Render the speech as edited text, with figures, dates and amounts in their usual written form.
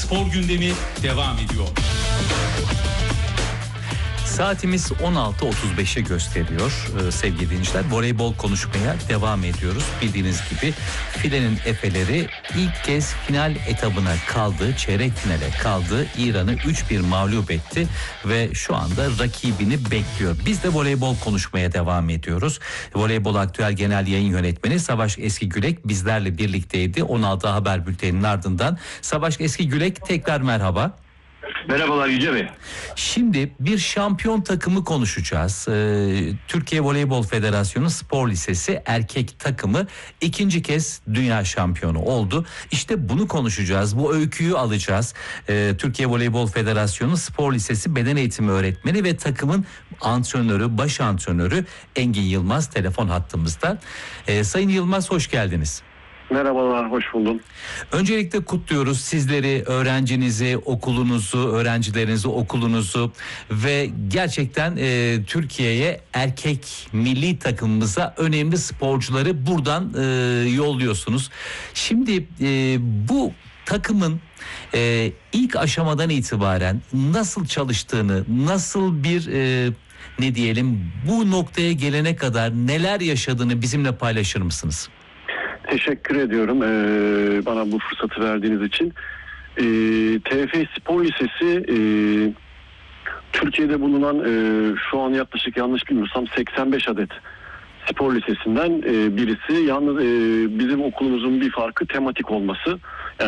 spor gündemi devam ediyor. Saatimiz 16.35'i gösteriyor sevgili dinleyiciler. Voleybol konuşmaya devam ediyoruz. Bildiğiniz gibi filenin efeleri ilk kez final etabına kaldı. Çeyrek finale kaldı. İran'ı 3-1 mağlup etti ve şu anda rakibini bekliyor. Biz de voleybol konuşmaya devam ediyoruz. Voleybol Aktüel Genel Yayın Yönetmeni Savaş Eskigülek bizlerle birlikteydi. 16 haber bülteninin ardından. Savaş Eskigülek, tekrar merhaba. Merhabalar Yüce Bey. Şimdi bir şampiyon takımı konuşacağız. Türkiye Voleybol Federasyonu Spor Lisesi erkek takımı ikinci kez dünya şampiyonu oldu. İşte bunu konuşacağız. Bu öyküyü alacağız. Türkiye Voleybol Federasyonu Spor Lisesi beden eğitimi öğretmeni ve takımın antrenörü, baş antrenörü Engin Yılmaz telefon hattımızda. Sayın Yılmaz, hoş geldiniz. Merhabalar, hoş buldum. Öncelikle kutluyoruz sizleri, öğrencinizi, okulunuzu, öğrencilerinizi, okulunuzu ve gerçekten Türkiye'ye erkek milli takımımıza önemli sporcuları buradan yolluyorsunuz. Şimdi bu takımın ilk aşamadan itibaren nasıl çalıştığını, nasıl bir ne diyelim bu noktaya gelene kadar neler yaşadığını bizimle paylaşır mısınız? Teşekkür ediyorum bana bu fırsatı verdiğiniz için. TF Spor Lisesi Türkiye'de bulunan şu an yaklaşık, yanlış bilmiyorsam 85 adet spor lisesinden birisi. Yalnız bizim okulumuzun bir farkı tematik olması.